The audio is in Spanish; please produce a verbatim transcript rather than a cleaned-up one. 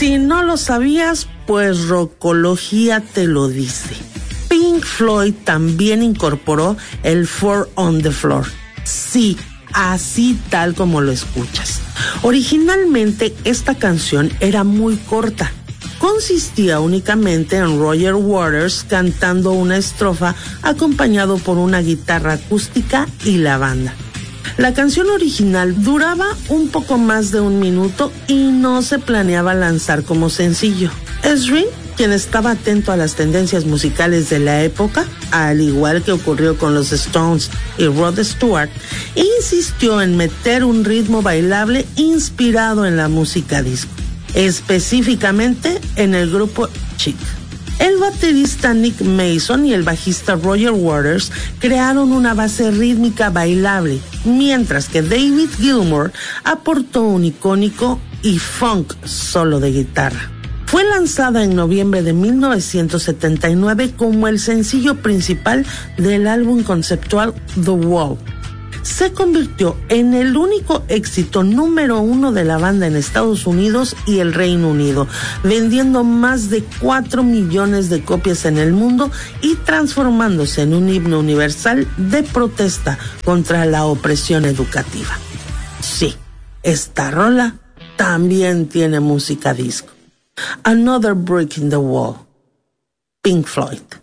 Si no lo sabías, pues Rocología te lo dice. Pink Floyd también incorporó el Four on the Floor. Sí, así tal como lo escuchas. Originalmente esta canción era muy corta. Consistía únicamente en Roger Waters cantando una estrofa acompañado por una guitarra acústica y la banda. La canción original duraba un poco más de un minuto y no se planeaba lanzar como sencillo. Ezrin, quien estaba atento a las tendencias musicales de la época, al igual que ocurrió con los Stones y Rod Stewart, insistió en meter un ritmo bailable inspirado en la música disco, específicamente en el grupo Chic. El baterista Nick Mason y el bajista Roger Waters crearon una base rítmica bailable, mientras que David Gilmour aportó un icónico y funk solo de guitarra. Fue lanzada en noviembre de mil novecientos setenta y nueve como el sencillo principal del álbum conceptual The Wall. Se convirtió en el único éxito número uno de la banda en Estados Unidos y el Reino Unido, vendiendo más de cuatro millones de copias en el mundo y transformándose en un himno universal de protesta contra la opresión educativa. Sí, esta rola también tiene música disco. Another Brick in the Wall. Pink Floyd.